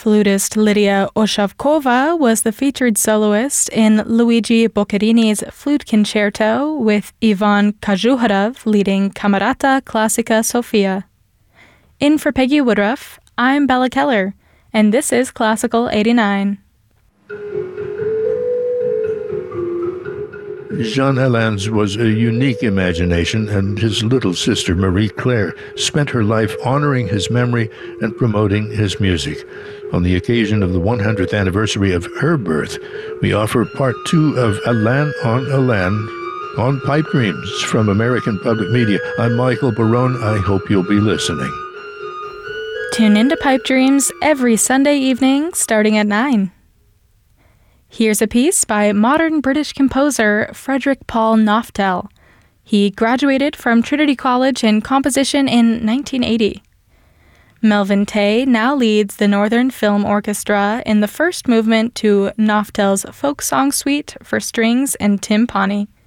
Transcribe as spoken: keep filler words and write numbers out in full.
Flutist Lydia Oshavkova was the featured soloist in Luigi Boccherini's Flute Concerto, with Ivan Kajuharov leading Camerata Classica Sofia. In for Peggy Woodruff, I'm Bella Keller, and this is Classical eighty-nine. Jean Helin's was a unique imagination, and his little sister, Marie-Claire, spent her life honoring his memory and promoting his music. On the occasion of the one hundredth anniversary of her birth, we offer part two of Alain on Alain on Pipe Dreams from American Public Media. I'm Michael Barone. I hope you'll be listening. Tune into Pipe Dreams every Sunday evening starting at nine. Here's a piece by modern British composer Frederick Paul Knoftel. He graduated from Trinity College in composition in nineteen eighty. Melvin Tay now leads the Northern Film Orchestra in the first movement to Knoftel's folk song suite for strings and timpani.